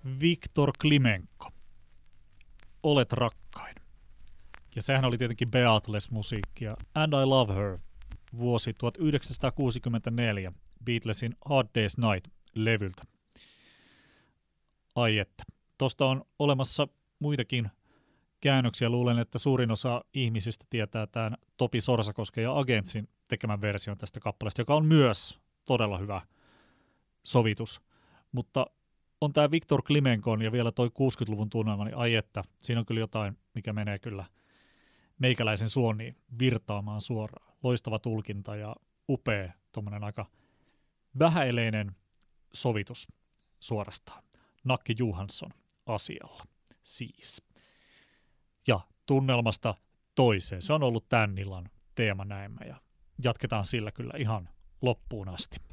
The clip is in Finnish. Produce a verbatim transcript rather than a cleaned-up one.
Viktor Klimenko, Olet rakkain. Ja sehän oli tietenkin Beatles-musiikkia. And I Love Her, vuosi tuhatyhdeksänsataakuusikymmentäneljä, Beatlesin Hard Day's Night-levyltä. Ai että. Tosta on olemassa muitakin käännöksiä. Luulen, että suurin osa ihmisistä tietää tämän Topi Sorsakosken ja Agentsin tekemän version tästä kappaleesta, joka on myös todella hyvä sovitus. Mutta on tämä Viktor Klimenkon ja vielä toi kuusikymmentäluvun tunnelma, niin ai että, siinä on kyllä jotain, mikä menee kyllä meikäläisen suoniin virtaamaan suoraan. Loistava tulkinta ja upea, tuommoinen aika vähäeleinen sovitus suorastaan. Nakki Johansson asialla siis. Ja tunnelmasta toiseen. Se on ollut tämän illan teema näemme ja jatketaan sillä kyllä ihan loppuun asti.